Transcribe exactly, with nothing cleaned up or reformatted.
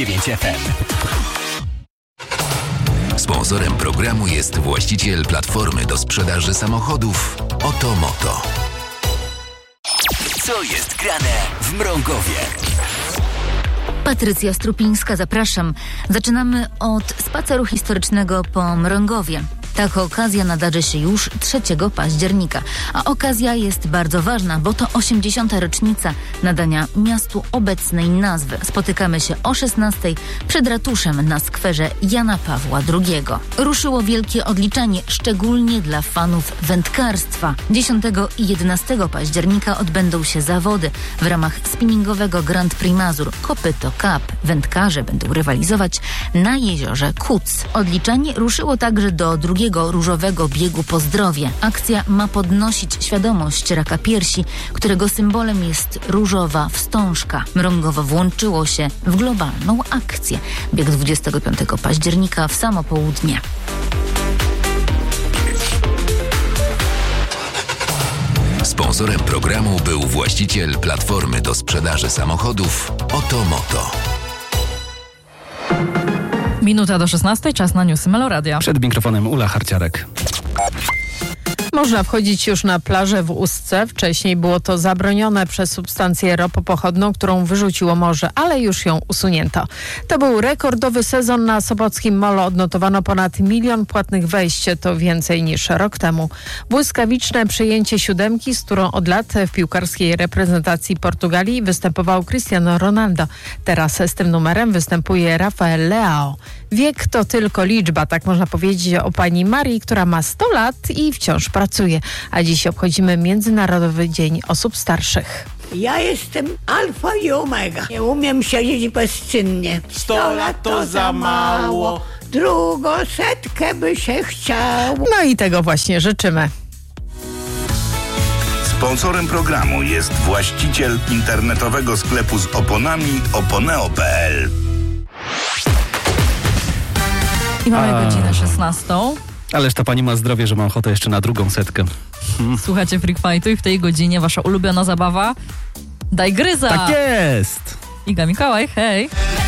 dziewięć F M. Sponsorem programu jest właściciel platformy do sprzedaży samochodów Otomoto. Co jest grane w Mrągowie? Patrycja Strupińska, zapraszam. Zaczynamy od spaceru historycznego po Mrągowie. Taka okazja nadarzy się już trzeciego października. A okazja jest bardzo ważna, bo to osiemdziesiąta rocznica nadania miastu obecnej nazwy. Spotykamy się o szesnastej przed ratuszem na skwerze Jana Pawła drugiego. Ruszyło wielkie odliczanie, szczególnie dla fanów wędkarstwa. dziesiątego i jedenastego października odbędą się zawody w ramach spinningowego Grand Prix Mazur Kopyto Cup. Wędkarze będą rywalizować na jeziorze Kuc. Odliczanie ruszyło także do drugiego różowego biegu po zdrowie. Akcja ma podnosić świadomość raka piersi, którego symbolem jest różowa wstążka. Mrągowo włączyło się w globalną akcję. Bieg dwudziestego piątego października w samo południe. Sponsorem programu był właściciel platformy do sprzedaży samochodów Otomoto. Minuta do szesnastej, czas na newsy Meloradia. Przed mikrofonem Ula Harciarek. Można wchodzić już na plażę w Ustce. Wcześniej było to zabronione przez substancję ropopochodną, którą wyrzuciło morze, ale już ją usunięto. To był rekordowy sezon na Sopockim Molo. Odnotowano ponad milion płatnych wejść. To więcej niż rok temu. Błyskawiczne przyjęcie siódemki, z którą od lat w piłkarskiej reprezentacji Portugalii występował Cristiano Ronaldo. Teraz z tym numerem występuje Rafael Leao. Wiek to tylko liczba, tak można powiedzieć o pani Marii, która ma sto lat i wciąż pracuje. A dziś obchodzimy Międzynarodowy Dzień Osób Starszych. Ja jestem alfa i omega. Nie umiem siedzieć bezczynnie. Sto lat to za mało. Drugą setkę by się chciało. No i tego właśnie życzymy. Sponsorem programu jest właściciel internetowego sklepu z oponami oponeo kropka p l. I mamy A. godzinę szesnastą. Ależ ta pani ma zdrowie, że ma ochotę jeszcze na drugą setkę. Hmm. Słuchacie Freak Fightu i w tej godzinie wasza ulubiona zabawa Daj gryza! Tak jest! Iga Mikołaj, hej!